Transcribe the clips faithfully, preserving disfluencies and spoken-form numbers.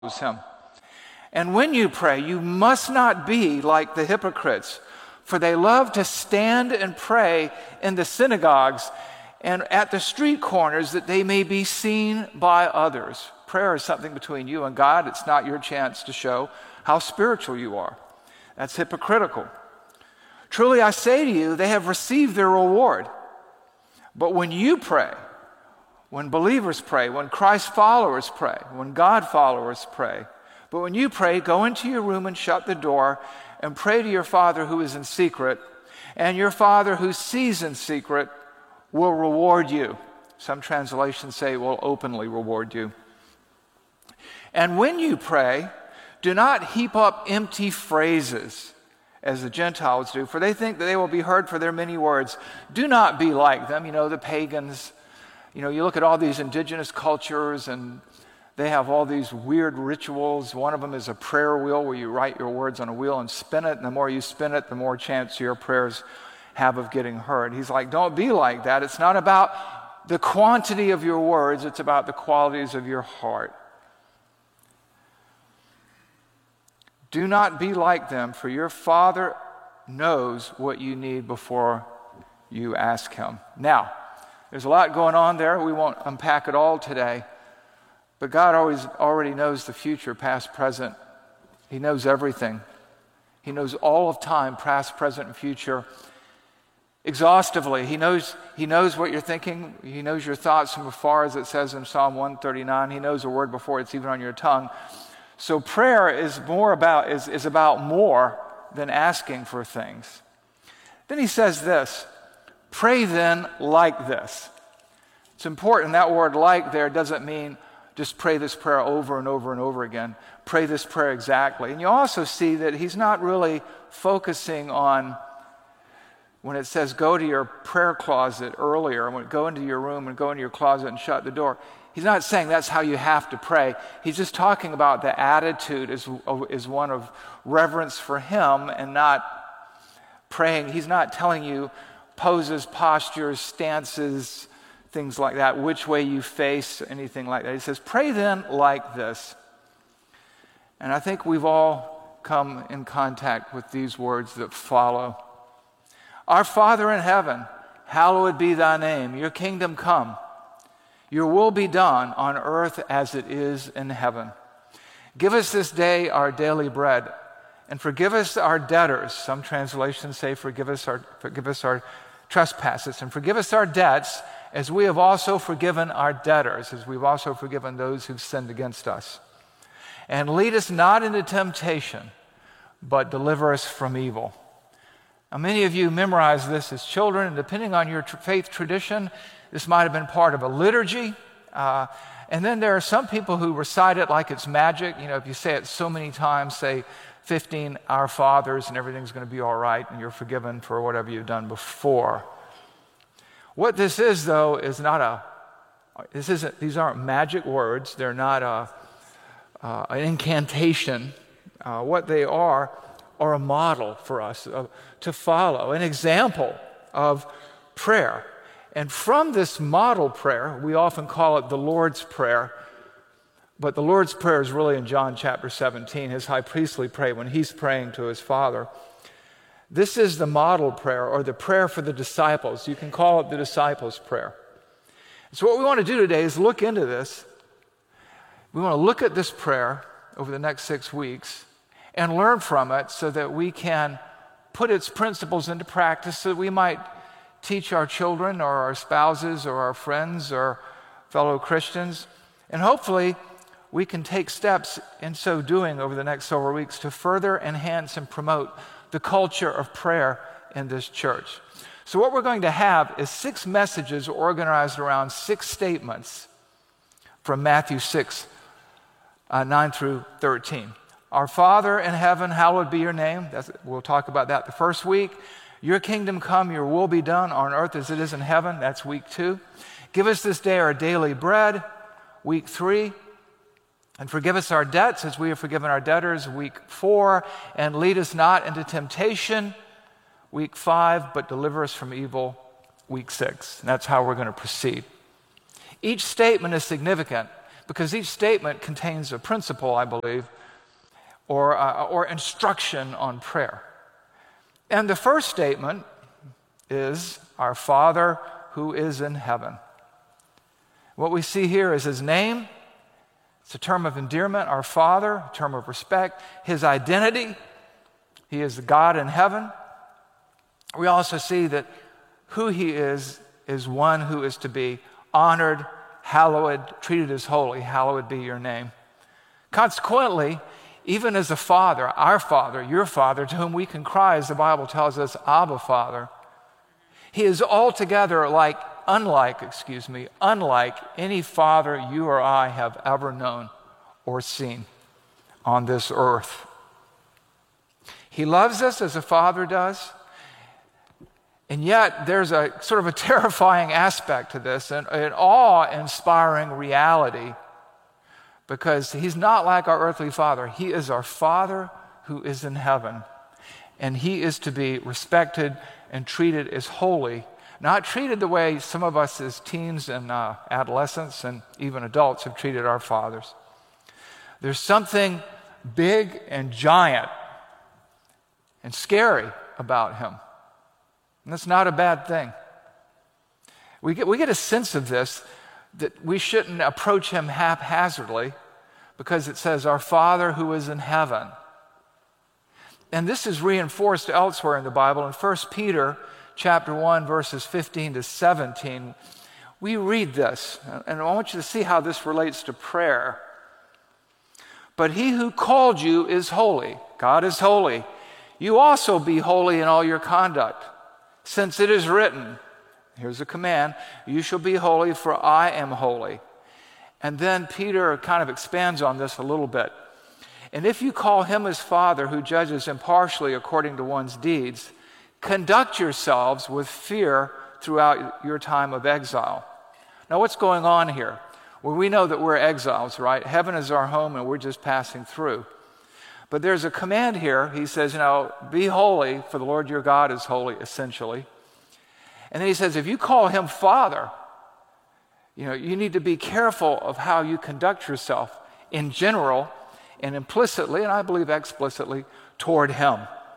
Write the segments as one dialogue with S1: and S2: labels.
S1: him. And when you pray, you must not be like the hypocrites, for they love to stand and pray in the synagogues and at the street corners that they may be seen by others. Prayer is something between you and God. It's not your chance to show how spiritual you are. That's hypocritical. Truly I say to you, they have received their reward. But when you pray, when believers pray, when Christ followers pray, when God followers pray, but when you pray, go into your room and shut the door and pray to your Father who is in secret, and your Father who sees in secret will reward you. Some translations say will openly reward you. And when you pray, do not heap up empty phrases as the Gentiles do, for they think that they will be heard for their many words. Do not be like them. You know, the pagans, you know, you look at all these indigenous cultures and they have all these weird rituals. One of them is a prayer wheel where you write your words on a wheel and spin it, and the more you spin it, the more chance your prayers have of getting heard. He's like, don't be like that. It's not about the quantity of your words, it's about the qualities of your heart. Do not be like them, for your Father knows what you need before you ask him. Now, there's a lot going on there. We won't unpack it all today. But God always already knows the future, past, present. He knows everything. He knows all of time, past, present, and future, exhaustively. He knows, he knows what you're thinking. He knows your thoughts from afar, as it says in Psalm one thirty-nine. He knows a word before it's even on your tongue. So prayer is more about is, is about more than asking for things. Then he says this, pray then like this. It's important, that word like there doesn't mean just pray this prayer over and over and over again. Pray this prayer exactly. And you also see that he's not really focusing on, when it says go to your prayer closet earlier, when go into your room and go into your closet and shut the door. He's not saying that's how you have to pray. He's just talking about the attitude is, is one of reverence for him and not praying. He's not telling you poses, postures, stances, things like that, which way you face, anything like that. He says, pray then like this. And I think we've all come in contact with these words that follow. Our Father in heaven, hallowed be thy name. Your kingdom come. Your will be done on earth as it is in heaven. Give us this day our daily bread, and forgive us our debtors. Some translations say forgive us our, forgive us our trespasses, and forgive us our debts as we have also forgiven our debtors, as we've also forgiven those who've sinned against us. And lead us not into temptation, but deliver us from evil. Now, many of you memorized this as children, and depending on your tr- faith tradition, this might have been part of a liturgy. Uh, and then there are some people who recite it like it's magic. You know, if you say it so many times, say fifteen Our Fathers, and everything's going to be all right, and you're forgiven for whatever you've done before. What this is, though, is not a, this isn't, these aren't magic words. They're not a, uh, an incantation. Uh, what they are are a model for us uh, to follow, an example of prayer. And from this model prayer, we often call it the Lord's Prayer, but the Lord's Prayer is really in John chapter seventeen, his high priestly prayer when he's praying to his Father. This is the model prayer, or the prayer for the disciples. You can call it the disciples' prayer. So what we want to do today is look into this. We want to look at this prayer over the next six weeks and learn from it so that we can put its principles into practice so that we might teach our children or our spouses or our friends or fellow Christians. And hopefully we can take steps in so doing over the next several weeks to further enhance and promote the culture of prayer in this church. So what we're going to have is six messages organized around six statements from Matthew six, uh, nine through thirteen. Our Father in heaven, hallowed be your name. That's, we'll talk about that the first week. Your kingdom come, your will be done on earth as it is in heaven. That's week two. Give us this day our daily bread, week three. And forgive us our debts as we have forgiven our debtors, week four. And lead us not into temptation, week five, but deliver us from evil, week six. And that's how we're going to proceed. Each statement is significant because each statement contains a principle, I believe, or, uh, or instruction on prayer. And the first statement is, Our Father who is in heaven. What we see here is his name. It's a term of endearment, our Father, a term of respect. His identity, he is the God in heaven. We also see that who he is is one who is to be honored, hallowed, treated as holy. Hallowed be your name. Consequently, even as a father, our Father, your Father, to whom we can cry, as the Bible tells us, Abba, Father, he is altogether like, unlike, excuse me, unlike any father you or I have ever known or seen on this earth. He loves us as a father does, and yet there's a sort of a terrifying aspect to this, and an awe-inspiring reality, because he's not like our earthly father. He is our Father who is in heaven, and he is to be respected and treated as holy, not treated the way some of us as teens and uh, adolescents and even adults have treated our fathers. There's something big and giant and scary about him. And that's not a bad thing. We get, we get a sense of this, that we shouldn't approach him haphazardly, because it says, Our Father who is in heaven. And this is reinforced elsewhere in the Bible. In First Peter chapter one, verses fifteen to seventeen, we read this, and I want you to see how this relates to prayer. But he who called you is holy. God is holy. You also be holy in all your conduct, since it is written, here's a command, you shall be holy, for I am holy. And then Peter kind of expands on this a little bit. And if you call him as Father who judges impartially according to one's deeds, conduct yourselves with fear throughout your time of exile. Now, what's going on here? Well, we know that we're exiles, right? Heaven is our home and we're just passing through. But there's a command here. He says, you know, be holy, for the Lord your God is holy, essentially. And then he says, if you call him Father, you know, you need to be careful of how you conduct yourself in general and implicitly, and I believe explicitly, toward him.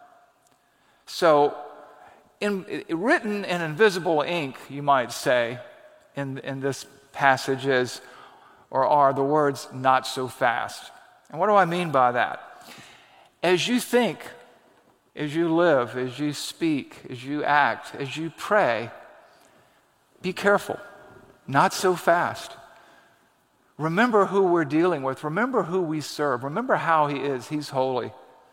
S1: So, in, written in invisible ink, you might say, in, in this passage is, or are the words, not so fast. And what do I mean by that? As you think, as you live, as you speak, as you act, as you pray, be careful. Not so fast. Remember who we're dealing with. Remember who we serve. Remember how he is. He's holy.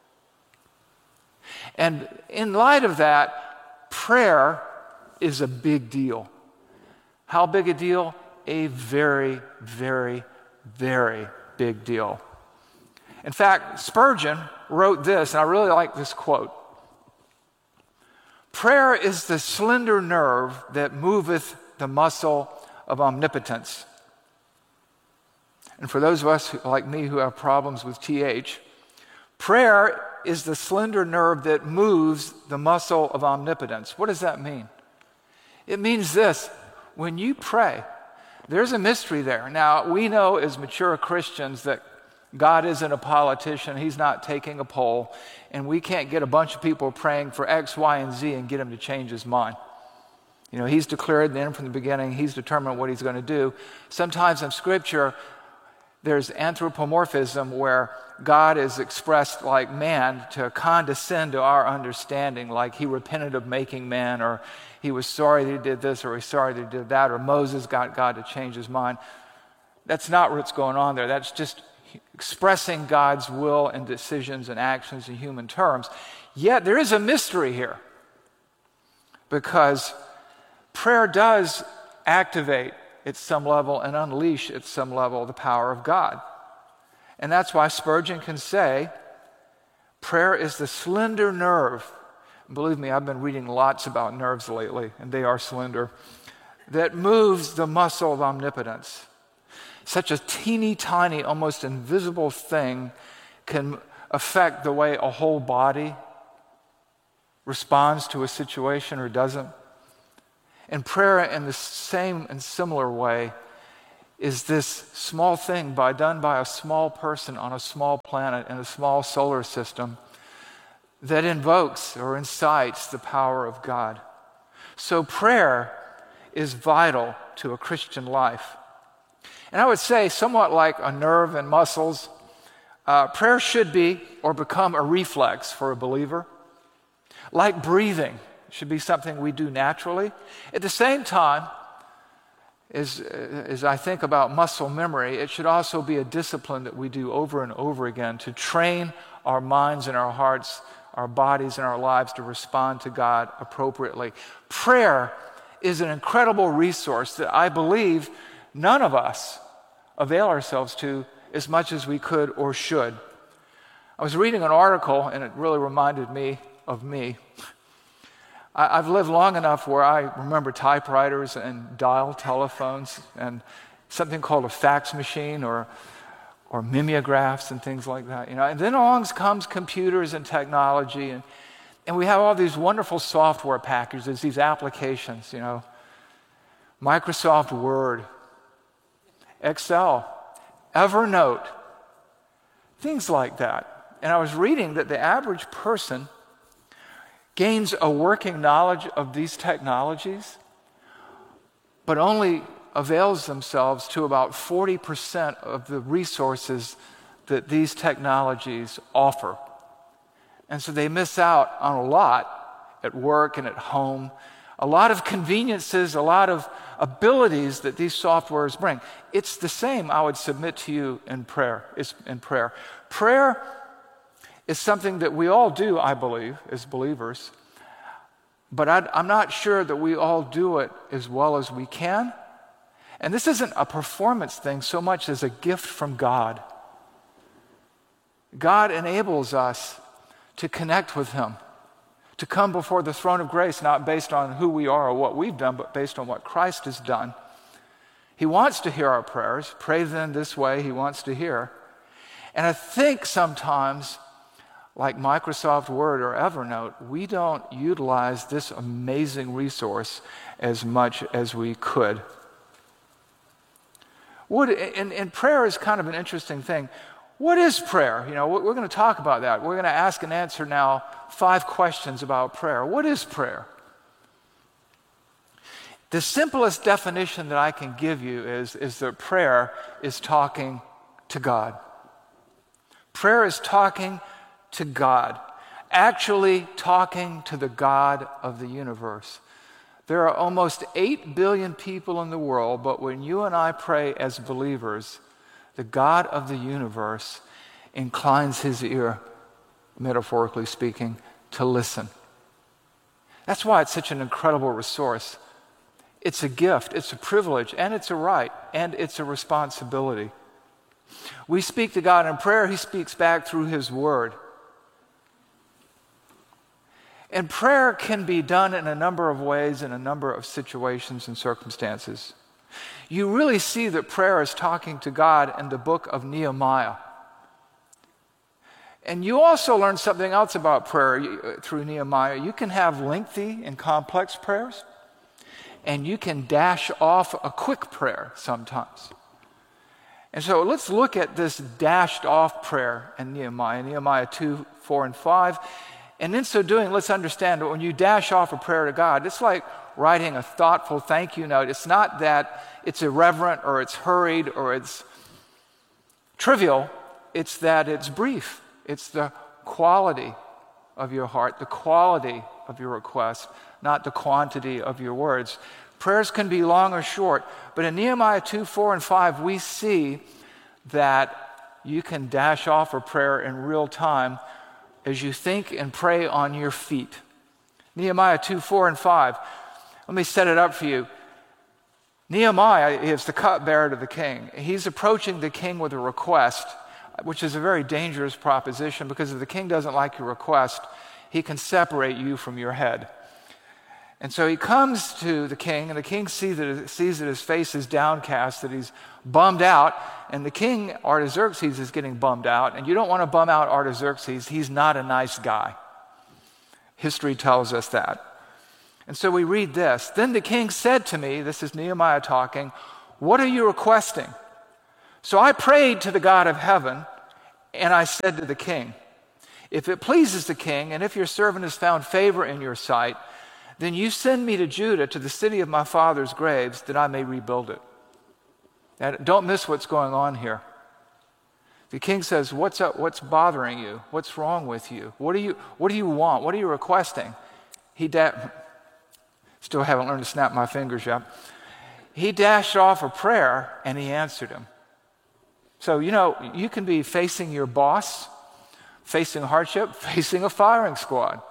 S1: And in light of that, prayer is a big deal. How big a deal? A very, very, very big deal. In fact, Spurgeon wrote this, and I really like this quote. Prayer is the slender nerve that moveth the muscle of omnipotence. And for those of us who, like me who have problems with T H, prayer is the slender nerve that moves the muscle of omnipotence. What does that mean? It means this: when you pray, there's a mystery there. Now, we know as mature Christians that God isn't a politician. He's not taking a poll. And we can't get a bunch of people praying for X, Y, and Z and get him to change his mind. You know, he's declared then from the beginning, he's determined what he's going to do. Sometimes in Scripture, there's anthropomorphism where God is expressed like man to condescend to our understanding, like he repented of making man, or he was sorry that he did this, or he's sorry that he did that, or Moses got God to change his mind. That's not what's going on there. That's just expressing God's will and decisions and actions in human terms. Yet there is a mystery here, because prayer does activate at some level and unleash at some level the power of God. And that's why Spurgeon can say, prayer is the slender nerve. And believe me, I've been reading lots about nerves lately, and they are slender, that moves the muscle of omnipotence. Such a teeny tiny, almost invisible thing can affect the way a whole body responds to a situation or doesn't. And prayer, in the same and similar way, is this small thing by done by a small person on a small planet in a small solar system that invokes or incites the power of God. So prayer is vital to a Christian life. And I would say, somewhat like a nerve and muscles, uh, prayer should be or become a reflex for a believer. Like breathing, it should be something we do naturally. At the same time, as, as I think about muscle memory, it should also be a discipline that we do over and over again to train our minds and our hearts, our bodies and our lives to respond to God appropriately. Prayer is an incredible resource that I believe none of us avail ourselves to as much as we could or should. I was reading an article, and it really reminded me of me. I, I've lived long enough where I remember typewriters and dial telephones and something called a fax machine or or mimeographs and things like that. You know, and then along comes computers and technology, and and we have all these wonderful software packages, these applications. You know, Microsoft Word, Excel, Evernote, things like that. And I was reading that the average person gains a working knowledge of these technologies, but only avails themselves to about forty percent of the resources that these technologies offer. And so they miss out on a lot at work and at home, a lot of conveniences, a lot of abilities that these softwares bring. It's the same, I would submit to you, in prayer. It's in prayer. Prayer is something that we all do, I believe, as believers, but I, I'm not sure that we all do it as well as we can. And this isn't a performance thing so much as a gift from God. God enables us to connect with Him, to come before the throne of grace, not based on who we are or what we've done, but based on what Christ has done. He wants to hear our prayers. Pray then this way, He wants to hear. And I think sometimes, like Microsoft Word or Evernote, we don't utilize this amazing resource as much as we could. What, and, and prayer is kind of an interesting thing. What is prayer? You know, we're going to talk about that. We're going to ask and answer now five questions about prayer. What is prayer? The simplest definition that I can give you is, is that prayer is talking to God. Prayer is talking to God, actually talking to the God of the universe. There are almost eight billion people in the world, but when you and I pray as believers, the God of the universe inclines His ear, metaphorically speaking, to listen. That's why it's such an incredible resource. It's a gift, it's a privilege, and it's a right, and it's a responsibility. We speak to God in prayer, He speaks back through His Word. And prayer can be done in a number of ways, in a number of situations and circumstances. You really see that prayer is talking to God in the book of Nehemiah. And you also learn something else about prayer through Nehemiah. You can have lengthy and complex prayers, and you can dash off a quick prayer sometimes. And so let's look at this dashed off prayer in Nehemiah, Nehemiah two, four, and five. And in so doing, let's understand that when you dash off a prayer to God, it's like writing a thoughtful thank you note. It's not that it's irreverent or it's hurried or it's trivial. It's that it's brief. It's the quality of your heart, the quality of your request, not the quantity of your words. Prayers can be long or short, but in Nehemiah two, four, and five, we see that you can dash off a prayer in real time as you think and pray on your feet. Nehemiah two, four, and five. Let me set it up for you. Nehemiah is the cupbearer to the king. He's approaching the king with a request, which is a very dangerous proposition, because if the king doesn't like your request, he can separate you from your head. And so he comes to the king, and the king sees that, sees that his face is downcast, that he's bummed out, and the king, Artaxerxes, is getting bummed out, and you don't want to bum out Artaxerxes. He's not a nice guy. History tells us that. And so we read this. Then the king said to me, this is Nehemiah talking, what are you requesting? So I prayed to the God of heaven, and I said to the king, if it pleases the king, and if your servant has found favor in your sight, then you send me to Judah, to the city of my father's graves, that I may rebuild it. Now, don't miss what's going on here. The king says, what's up, what's bothering you? What's wrong with you? What do you, what do you want? What are you requesting? He da- still haven't learned to snap my fingers yet. He dashed off a prayer, and he answered him. So, you know, you can be facing your boss, facing hardship, facing a firing squad.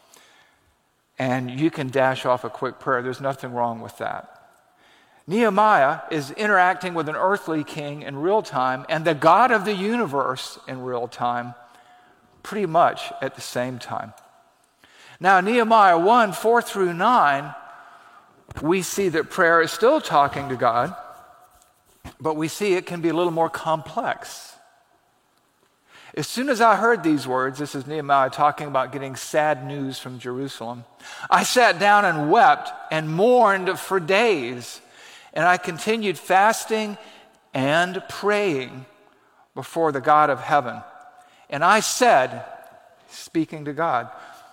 S1: And you can dash off a quick prayer. There's nothing wrong with that. Nehemiah is interacting with an earthly king in real time and the God of the universe in real time, pretty much at the same time. Now, Nehemiah one, four through nine, we see that prayer is still talking to God, but we see it can be a little more complex. As soon as I heard these words, this is Nehemiah talking about getting sad news from Jerusalem, I sat down and wept and mourned for days. And I continued fasting and praying before the God of heaven. And I said, speaking to God,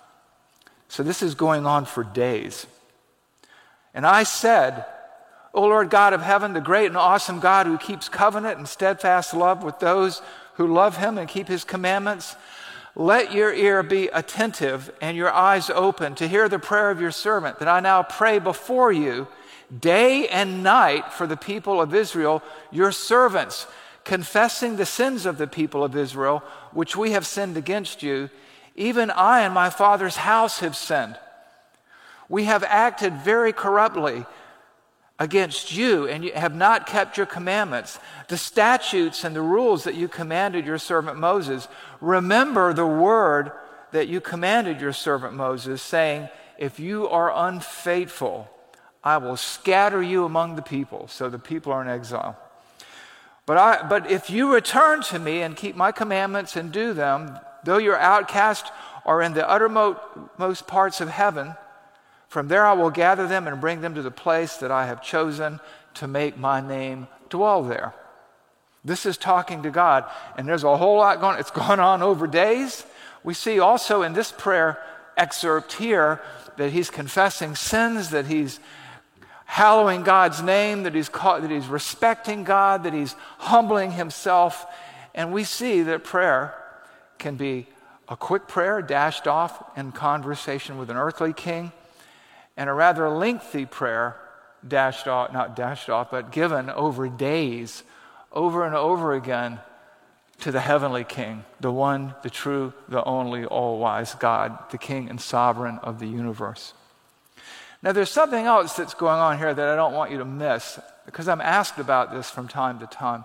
S1: so this is going on for days. And I said, O Lord God of heaven, the great and awesome God who keeps covenant and steadfast love with those who love him and keep his commandments, let your ear be attentive and your eyes open to hear the prayer of your servant, that I now pray before you day and night for the people of Israel, your servants, confessing the sins of the people of Israel, which we have sinned against you. Even I and my father's house have sinned. We have acted very corruptly against you, and you have not kept your commandments, the statutes and the rules that you commanded your servant Moses. Remember the word that you commanded your servant Moses, saying, if you are unfaithful, I will scatter you among the people. So the people are in exile. But, I, but if you return to me and keep my commandments and do them, though your outcasts are in the uttermost parts of heaven, from there I will gather them and bring them to the place that I have chosen to make my name dwell there. This is talking to God, and there's a whole lot going on. It's gone on over days. We see also in this prayer excerpt here that he's confessing sins, that he's hallowing God's name, that he's, call, that he's respecting God, that he's humbling himself. And we see that prayer can be a quick prayer dashed off in conversation with an earthly king, and a rather lengthy prayer dashed off, not dashed off, but given over days, over and over again to the heavenly king, the one, the true, the only, all-wise God, the king and sovereign of the universe. Now, there's something else that's going on here that I don't want you to miss, because I'm asked about this from time to time.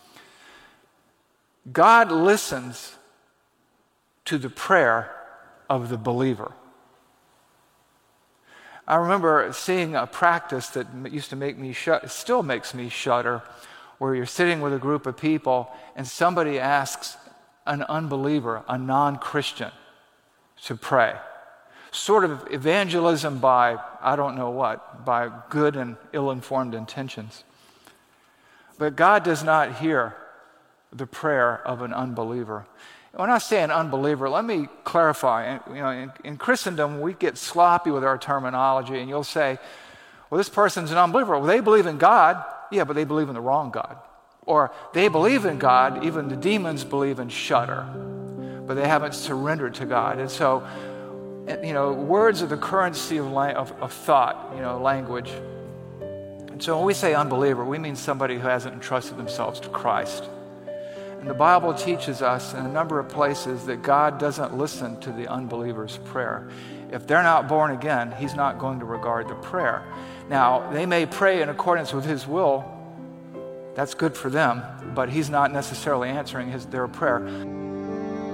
S1: God listens to the prayer of the believer. I remember seeing a practice that used to make me shudder, still makes me shudder, where you're sitting with a group of people and somebody asks an unbeliever, a non-Christian, to pray. Sort of evangelism by, I don't know what, by good and ill-informed intentions. But God does not hear the prayer of an unbeliever. When I say an unbeliever, let me clarify. You know, in, in Christendom, we get sloppy with our terminology, and you'll say, well, this person's an unbeliever. Well, they believe in God. Yeah, but they believe in the wrong God. Or they believe in God, even the demons believe and shudder, but they haven't surrendered to God. And so, you know, words are the currency of, of, of thought, you know, language. And so when we say unbeliever, we mean somebody who hasn't entrusted themselves to Christ. And the Bible teaches us in a number of places that God doesn't listen to the unbeliever's prayer. If they're not born again, he's not going to regard the prayer. Now, they may pray in accordance with his will. That's good for them, but he's not necessarily answering his, their prayer.